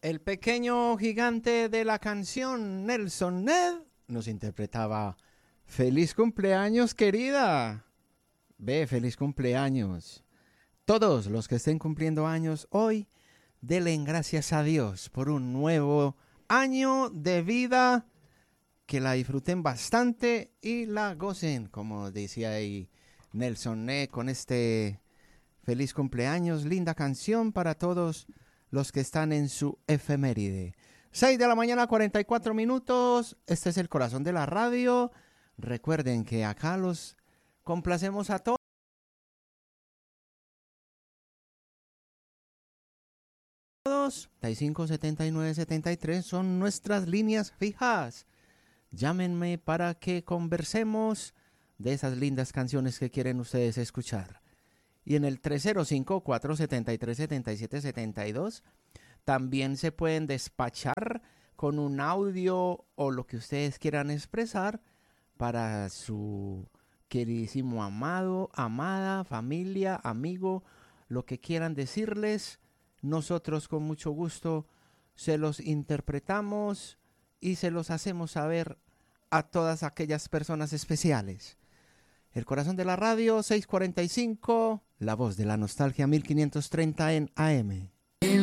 El pequeño gigante de la canción, Nelson Ned, nos interpretaba Feliz cumpleaños, querida. Ve, feliz cumpleaños. Todos los que estén cumpliendo años hoy, denle gracias a Dios por un nuevo año de vida. Que la disfruten bastante y la gocen, como decía ahí Nelson Ned, con este feliz cumpleaños, linda canción para todos los que están en su efeméride. 6 de la mañana, 44 minutos. Este es el corazón de la radio. Recuerden que acá los complacemos a todos. 35 79 73 son nuestras líneas fijas. Llámenme para que conversemos de esas lindas canciones que quieren ustedes escuchar. Y en el 305-473-7772 también se pueden despachar con un audio o lo que ustedes quieran expresar para su queridísimo amado, amada, familia, amigo, lo que quieran decirles. Nosotros con mucho gusto se los interpretamos y se los hacemos saber a todas aquellas personas especiales. El corazón de la radio, 645, la voz de la nostalgia, 1530 en AM.